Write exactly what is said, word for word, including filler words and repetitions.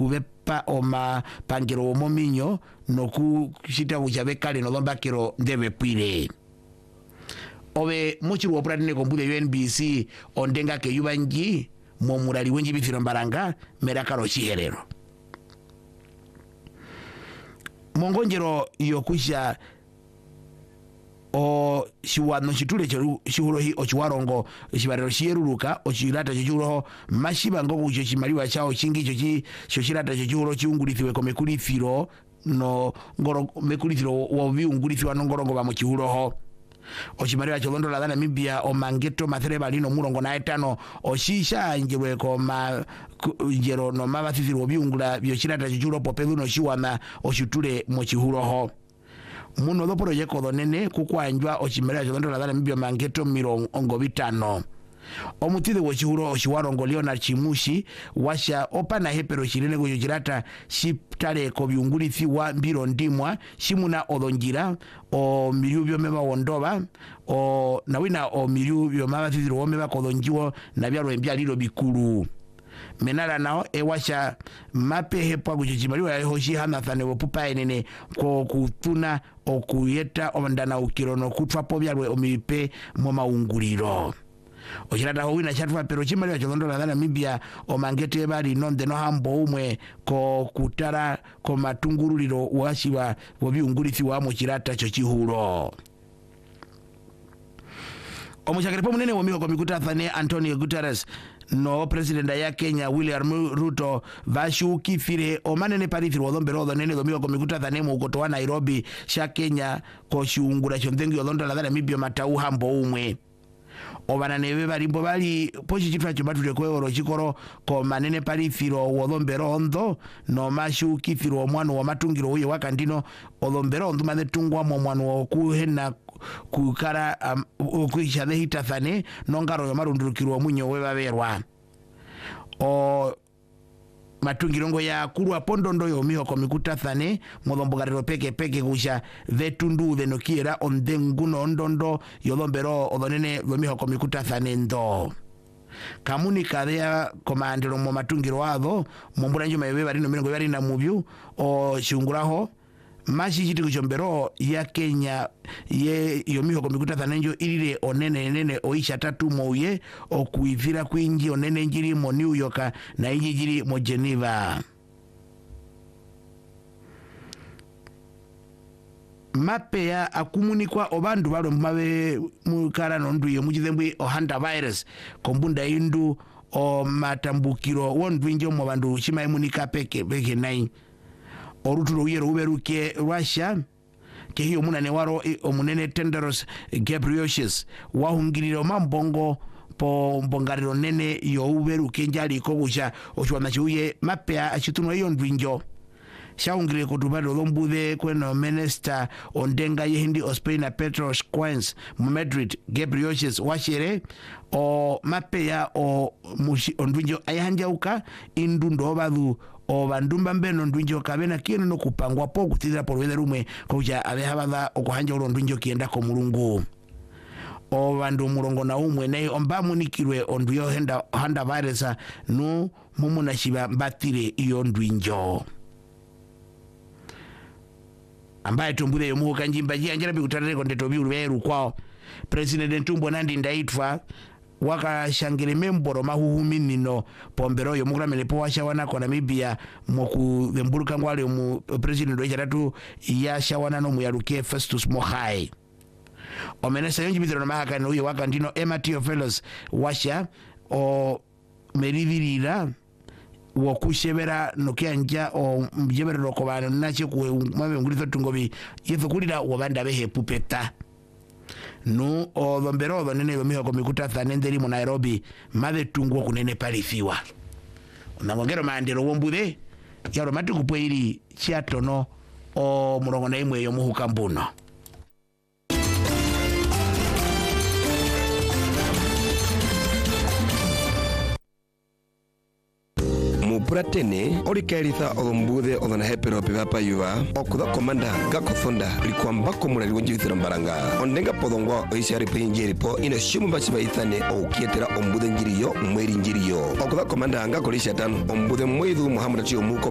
kuvepa oma pangiro mominyo noku shita uchavekale no lombakiro ndeve pwire. Owe mochiru wapratine kombude U N B C ondenga ke yubanji momurali wenji bifiro mbaranga merakaro chiherero. Mongonjero yokusha o shiwano shitule shihurohi o chiwarongo shibarero shieruruka o chirata chihuroho mashiba ngogo ucho chimaliwa chao chingi chochi shoshirata chihuroho chiungulithiwe ko mekulithiro no ngoro mekulithiro wa viungulithiwa no ngorongo ba mu chihuroho o chimaliwa cholondo la Namibia o mangeto mathereba lino murongo na etano o shisha njirwe ko ma njero no mabathithiro viungula byo chirata chihuroho popelu no shiwana o shitule mo chihuroho. Muno do projeko donene kukwanjwa ochimera chondo la Namibia mangeto mirongo bitano. Omutide wo chihuro oshiwarongo Leonard Chimushi washa opana hepero chirene go jirata shiptale ko byungulithi wa mbiro ndimwa shimuna odonjira o milubyo meba wondoba o nawina o milubyo mabathiro wo meba kodonjiwo na byalo embya lilo bikulu. Menala nao ewasha mapehe pa kuchichimaliwa ya hoshi hana thane wapupa enene ko kutuna o kuyeta omandana ukirono kutwa pobyalwe omipe moma unguliro. Ochirata huwina chatuwa pero chimaliwa cholondo la Namibia o mangete bari nonde no hambo umwe ko kutara ko matunguruliro washiwa wabi ungurithi wa mochirata chochihuro. Omushakiripo munene wamiho kwa mikuta thane Antonio Guterres no presidenta ya Kenya William Ruto vashu kifire o manene parithiro odombero odonene domiwa kwa mikuta thane mu ukoto wa Nairobi sha Kenya ko shiungura chondengi odondo la Namibia matau hambo umwe. Obananebe barimbo bali pochi chitwa chubatule kwe oro chikoro ko manene parithiro odombero ondo no mashu kifiro omwanu wa matungiro uye wakandino odombero ondo mane tungwa omwanu wa kuhena kukara um, kuishade hitathane nongaro yo marundurukiro munyo webaberwa o matungirongo ya kurwa pondondo yo miho ko mikutathane modhombogarero peke peke kusha vetundu de nokiera ondenguno ondondo yodombero odonene yo miho ko mikutathane ndo kamuni kadea komandero mo matungiro ado mombura njuma yebe bari no mirongo bari na mubyu o shunguraho mashi chiti kuchombero ya Kenya ye yomiho komikuta thanenjo ilile onene nene oisha tatu mouye o kuivira kuinji onene njiri mo New York na inji njiri mo Geneva. Mape ya akumunikwa obandu balo mbabe mukara nondu yo mujithembwe o hanta virus kombunda indu o matambukiro wondu injo mo bandu shima imunika peke peke nai oruturo yero uberuke Russia ke hiyo munane waro omunene Tedros Ghebreyesus wahungiriro mambongo po mbongariro nene yo uberuke njali ko gusha oshwana chiuye mapea achituno yo ndwinjo shaungire kutubado lombude kweno minister ondenga yehindi Ospeina Petros Quens Madrid Ghebreyesus washere o mapea o mushi ondwinjo ayahanjauka indundo badu o bandumba mbeno ndwinjo kabena kieno no kupangwa po kutira por wede rumwe koja abehabada okuhanja uro ndwinjo kienda ko mulungu o bandu murongo na umwe nei omba munikirwe ondwiyo henda handa virus no mumuna shiba mbatire iyo ndwinjo ambaye tumbule yo muho kanjimba ji anjira bi kutarere ko ndeto bi uberu kwao president Ntumbo Nandi ndaitwa waka shangire memboro mahuhumi nino pombero yo mukura melepo washawana ko Namibia moku thembuluka ngwale mu president do jaratu ya shawana no muyaruke Festus Mohai omenesa yonji bidiro mahaka no yo waka ndino Ematio Fellows washa o merivirira wokushebera nokyanja o mjeberero ko bana nache ku mame ngulito tungobi yefukulira wabanda behe pupeta no o dombero donene domiho ko mikuta thanenderi mu Nairobi made tungo kunene palifiwa onangongero mandero wombude yaro matuku pweiri chiatono o murongo na imwe yo muhuka mbuno. Pratene orikaritha odombudhe odona hepero pegapa yuva okuda komanda gakothonda rikwamba komulali wonjithira mbaranga ondenga podongwa oisiari penjeri po ina shumu bachi baithane o kietera ombudhe njiriyo mweri njiriyo okuda komanda ngakolisha tan ombudhe mwedu Muhammad Chiyo muko